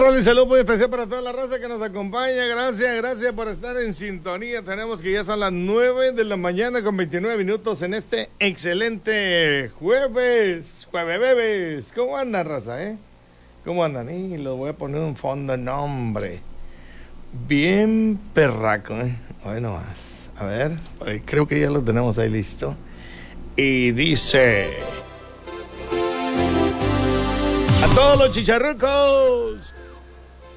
Un saludo muy especial para toda la raza que nos acompaña. Gracias por estar en sintonía. Tenemos que ya son las 9 de la mañana con 29 minutos en este excelente jueves. ¿Cómo andan, raza, ¿Cómo andan? Y lo voy a poner un fondo, nombre. Bien perraco, Hoy nomás. A ver, creo que ya lo tenemos ahí listo. Y dice... A todos los chicharrucos